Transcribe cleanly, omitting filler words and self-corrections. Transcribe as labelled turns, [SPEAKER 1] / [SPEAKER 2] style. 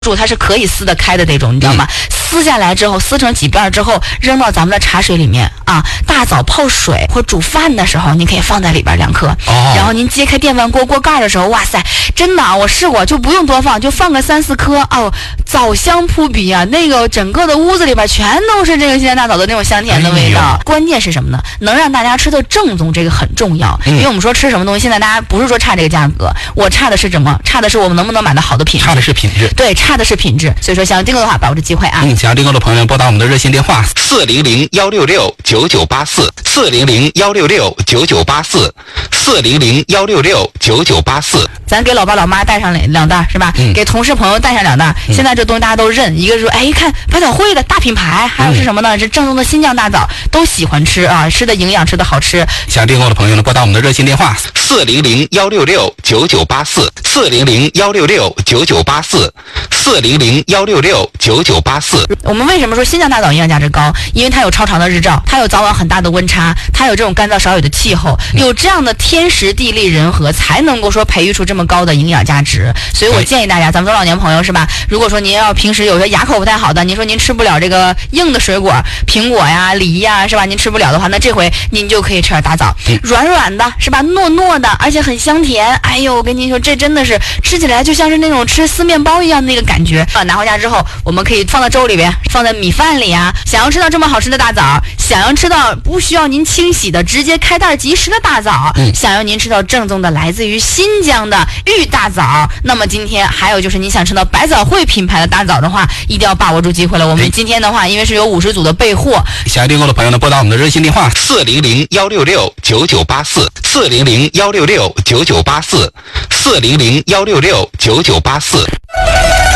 [SPEAKER 1] 煮它是可以撕得开的那种，你知道吗？撕下来之后，撕成几片之后，扔到咱们的茶水里面啊。大早泡水或煮饭的时候，您可以放在里边2颗。然后您揭开电饭锅锅盖的时候，哇塞，真的啊，我试过，就不用多放，就放个3、4颗哦，枣香扑鼻啊！那个整个的屋子里边全都是这个新鲜大枣的那种香甜的味道。关键是什么呢？能让大家吃的正宗，这个很重要。因为我们说吃什么东西，现在大家不是说差这个价格，我差的是什么？差的是我们能不能买到好的品质？
[SPEAKER 2] 差的是品质。
[SPEAKER 1] 对，差的是品质。所以说，想要订购的话，把握这机会啊！
[SPEAKER 2] 想要订购的朋友们，拨打我们的热线电话400-166-9984，400-166-9984，400-166-9984。
[SPEAKER 1] 咱给老爸老妈带上2袋是吧？给同事朋友带上2袋。现在这东西大家都认，一个是说，哎，一看百草汇的大品牌，还有是什么呢？是正宗的新疆大枣，都喜欢吃啊，吃的营养，吃的好吃。
[SPEAKER 2] 想订购的朋友呢，拨打我们的热线电话400-166-9984，400-166-9984，400-166-9984。
[SPEAKER 1] 我们为什么说新疆大枣营养价值高？因为它有超长的日照，它有早晚很大的温差，它有这种干燥少雨的气候，有这样的天时地利人和，才能够说培育出这么高的营养价值。所以我建议大家，咱们中老年朋友是吧？如果说您要平时有些牙口不太好的，您说您吃不了这个硬的水果，苹果呀、梨呀，是吧？您吃不了的话，那这回您就可以吃点大枣，软软的，是吧？糯糯的，而且很香甜。哎呦，我跟您说，这真的是吃起来就像是那种吃撕面包一样的那个感觉。拿回家之后，我们可以放到粥里边，放在米饭里啊。想要吃到这么好吃的大枣，想要吃到不需要您清洗的直接开袋即食的大枣，想要您吃到正宗的来自于新疆的玉大枣，那么今天还有就是您想吃到百草汇品牌的大枣的话，一定要把握住机会了。我们今天的话，因为是有50组的备货，
[SPEAKER 2] 想要订购的朋友呢，拨打我们的热线电话400-166-9984，400-166-9984，400-166-9984。